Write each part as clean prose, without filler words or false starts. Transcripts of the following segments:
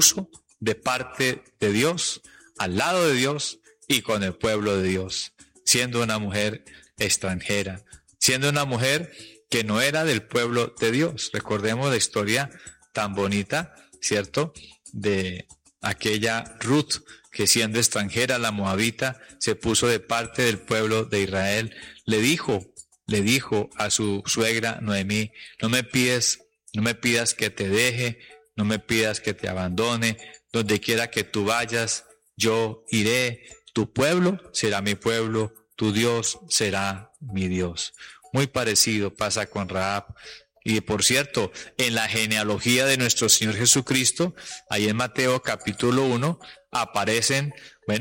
puso de parte de Dios, al lado de Dios y con el pueblo de Dios, siendo una mujer extranjera, siendo una mujer que no era del pueblo de Dios. Recordemos la historia tan bonita, ¿cierto?, de aquella Ruth, que siendo extranjera, la moabita, se puso de parte del pueblo de Israel. Le dijo a su suegra Noemí: no me pidas que te deje, no me pidas que te abandone, donde quiera que tú vayas, yo iré, tu pueblo será mi pueblo, tu Dios será mi Dios. Muy parecido pasa con Rahab. Y por cierto, en la genealogía de nuestro Señor Jesucristo, ahí en Mateo capítulo 1, aparecen,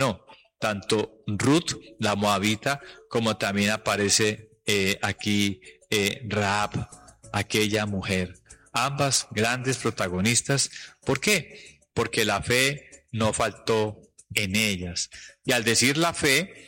tanto Ruth, la moabita, como también aparece aquí Rahab, aquella mujer. Ambas grandes protagonistas. ¿Por qué? Porque la fe no faltó en ellas. Y al decir la fe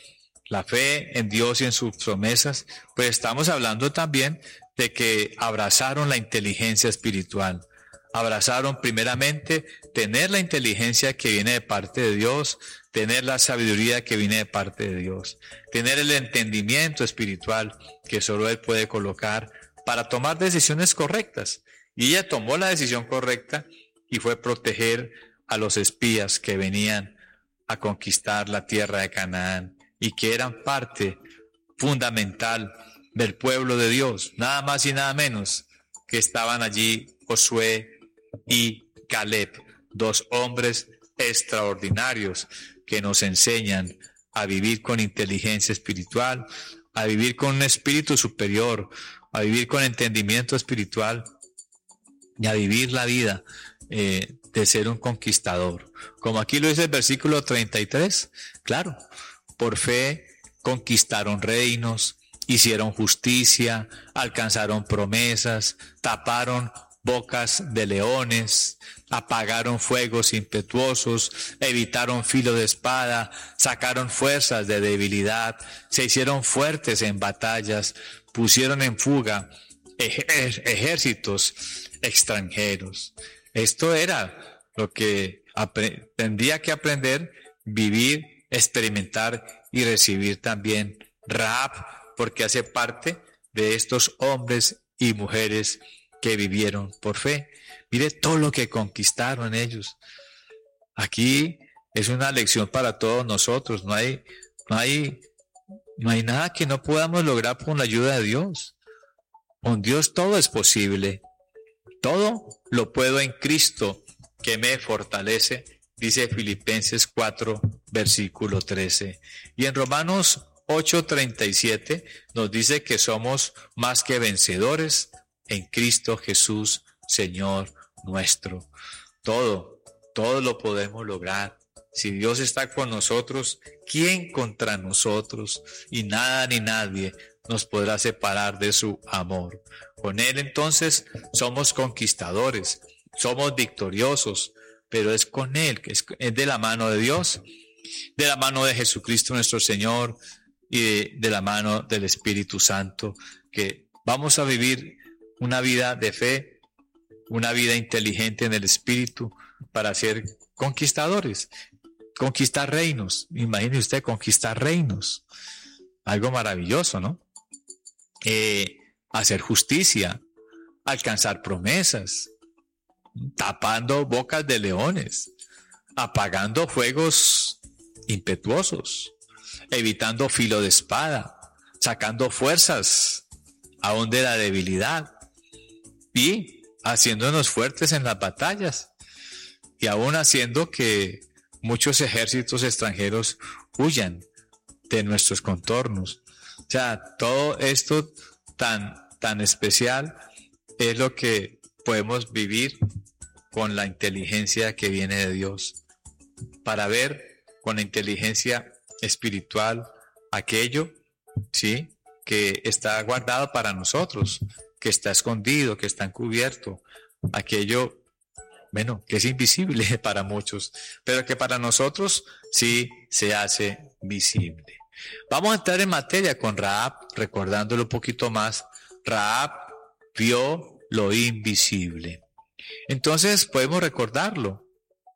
en Dios y en sus promesas, pues estamos hablando también de que abrazaron la inteligencia espiritual. Abrazaron primeramente tener la inteligencia que viene de parte de Dios, tener la sabiduría que viene de parte de Dios, tener el entendimiento espiritual que solo Él puede colocar para tomar decisiones correctas. Y ella tomó la decisión correcta y fue proteger a los espías que venían a conquistar la tierra de Canaán y que eran parte fundamental del pueblo de Dios, nada más y nada menos que estaban allí Josué y Caleb, dos hombres extraordinarios que nos enseñan a vivir con inteligencia espiritual, a vivir con un espíritu superior, a vivir con entendimiento espiritual y a vivir la vida de ser un conquistador. Como aquí lo dice el versículo 33, claro, por fe conquistaron reinos, hicieron justicia, alcanzaron promesas, taparon bocas de leones, apagaron fuegos impetuosos, evitaron filo de espada, sacaron fuerzas de debilidad, se hicieron fuertes en batallas, pusieron en fuga ejércitos extranjeros. Esto era lo que tendría que aprender, vivir, experimentar y recibir también Rahab, porque hace parte de estos hombres y mujeres que vivieron por fe. Mire todo lo que conquistaron ellos. Aquí es una lección para todos nosotros. No hay nada que no podamos lograr con la ayuda de Dios. Con Dios todo es posible. Todo lo puedo en Cristo que me fortalece, dice Filipenses 4, versículo 13. Y en Romanos 8:37 nos dice que somos más que vencedores en Cristo Jesús, Señor nuestro. Todo lo podemos lograr. Si Dios está con nosotros, ¿quién contra nosotros? Y nada ni nadie nos podrá separar de su amor. Con Él entonces somos conquistadores, somos victoriosos, pero es con Él, que es de la mano de Dios, de la mano de Jesucristo nuestro Señor y de la mano del Espíritu Santo, que vamos a vivir una vida de fe, una vida inteligente en el Espíritu para ser conquistadores, conquistar reinos. Imagine usted conquistar reinos, algo maravilloso, ¿no? Hacer justicia, alcanzar promesas, tapando bocas de leones, apagando fuegos impetuosos, evitando filo de espada, sacando fuerzas aún de la debilidad y haciéndonos fuertes en las batallas y aún haciendo que muchos ejércitos extranjeros huyan de nuestros contornos. O sea, todo esto tan especial es lo que podemos vivir con la inteligencia que viene de Dios, para ver con la inteligencia espiritual aquello, ¿sí?, que está guardado para nosotros, que está escondido, que está encubierto, aquello, que es invisible para muchos, pero que para nosotros sí se hace visible. Vamos a entrar en materia con Rahab, recordándolo un poquito más. Rahab vio lo invisible. Entonces podemos recordarlo.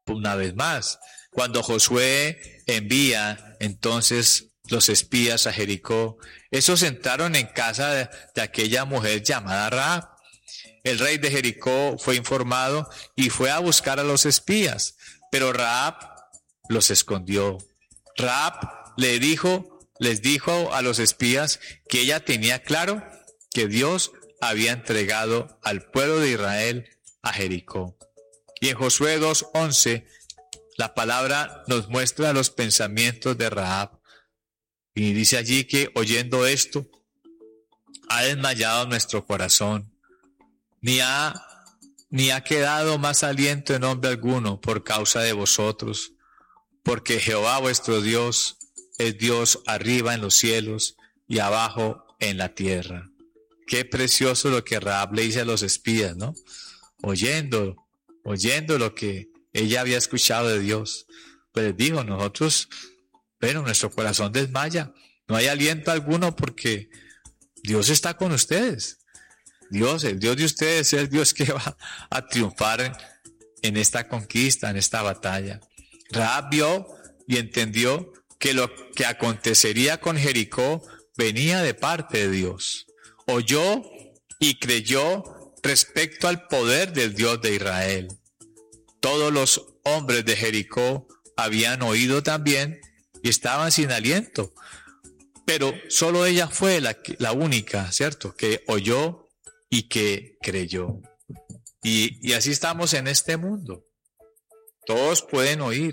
una vez más. Cuando Josué envía entonces los espías a Jericó, esos entraron en casa de aquella mujer llamada Rahab. El rey de Jericó fue informado y fue a buscar a los espías, pero Rahab los escondió. Rahab les dijo a los espías que ella tenía claro que Dios había entregado al pueblo de Israel a Jericó. Y en Josué 2:11, la palabra nos muestra los pensamientos de Rahab. Y dice allí que oyendo esto, ha desmayado nuestro corazón, ni ha quedado más aliento en hombre alguno por causa de vosotros, porque Jehová vuestro Dios es Dios arriba en los cielos y abajo en la tierra. Qué precioso lo que Rahab le dice a los espías, ¿no? Oyendo lo que ella había escuchado de Dios. Pues les dijo, nuestro corazón desmaya, no hay aliento alguno porque Dios está con ustedes. El Dios de ustedes es el Dios que va a triunfar en esta conquista, en esta batalla. Rahab vio y entendió que lo que acontecería con Jericó venía de parte de Dios. Oyó y creyó respecto al poder del Dios de Israel. Todos los hombres de Jericó habían oído también y estaban sin aliento, pero solo ella fue la única, ¿cierto?, que oyó y que creyó. Y así estamos en este mundo. Todos pueden oír,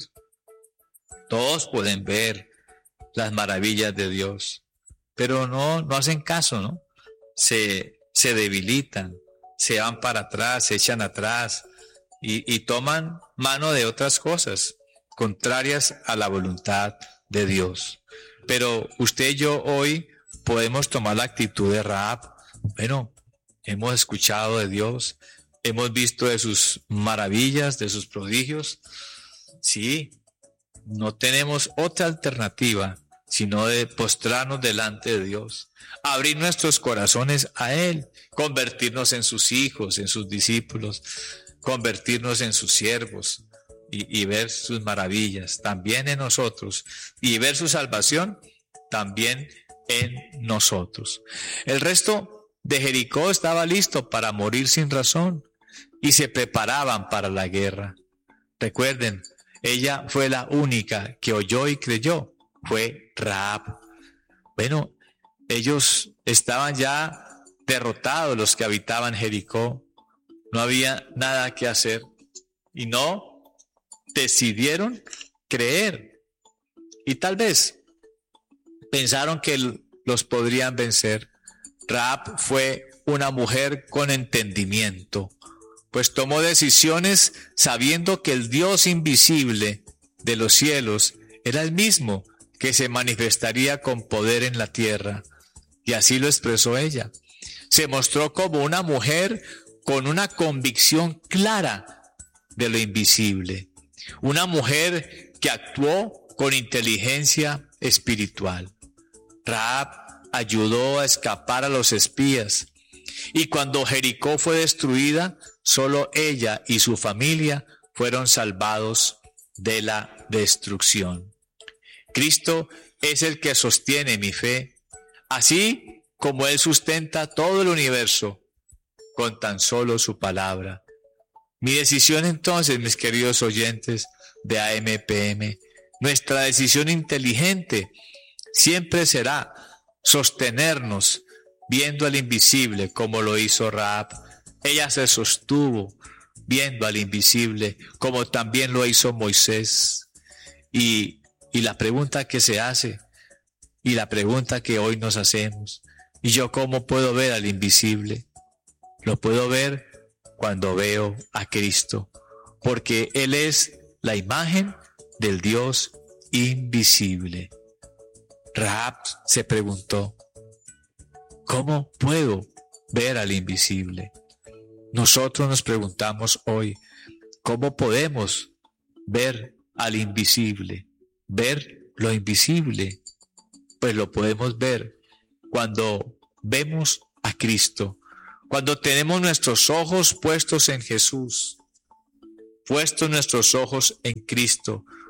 todos pueden ver las maravillas de Dios, pero no hacen caso, ¿no? Se debilitan, se van para atrás, se echan atrás y toman mano de otras cosas contrarias a la voluntad de Dios. Pero usted y yo hoy podemos tomar la actitud de Rahab. Bueno, hemos escuchado de Dios, hemos visto de sus maravillas, de sus prodigios. Sí, no tenemos otra alternativa sino de postrarnos delante de Dios, abrir nuestros corazones a Él, convertirnos en sus hijos, en sus discípulos, convertirnos en sus siervos y ver sus maravillas también en nosotros y ver su salvación también en nosotros. El resto de Jericó estaba listo para morir sin razón y se preparaban para la guerra. Recuerden, ella fue la única que oyó y creyó, fue Rahab. Bueno, ellos estaban ya derrotados, los que habitaban Jericó. No había nada que hacer y no decidieron creer. Y tal vez pensaron que los podrían vencer. Rahab fue una mujer con entendimiento, pues tomó decisiones sabiendo que el Dios invisible de los cielos era el mismo que se manifestaría con poder en la tierra. Y así lo expresó ella. Se mostró como una mujer con una convicción clara de lo invisible. Una mujer que actuó con inteligencia espiritual. Rahab ayudó a escapar a los espías. Y cuando Jericó fue destruida, solo ella y su familia fueron salvados de la destrucción. Cristo es el que sostiene mi fe, así como Él sustenta todo el universo con tan solo su palabra. Mi decisión entonces, mis queridos oyentes de AMPM, nuestra decisión inteligente siempre será sostenernos viendo al invisible como lo hizo Rahab. Ella se sostuvo viendo al invisible como también lo hizo Moisés. Y la pregunta que se hace y la pregunta que hoy nos hacemos: ¿y yo cómo puedo ver al invisible? Lo puedo ver cuando veo a Cristo, porque Él es la imagen del Dios invisible. Rahab se preguntó: ¿cómo puedo ver al invisible? Nosotros nos preguntamos hoy: ¿cómo podemos ver al invisible? Ver lo invisible. Pues lo podemos ver cuando vemos a Cristo, cuando tenemos nuestros ojos puestos en Jesús. puesto nuestros ojos en Cristo,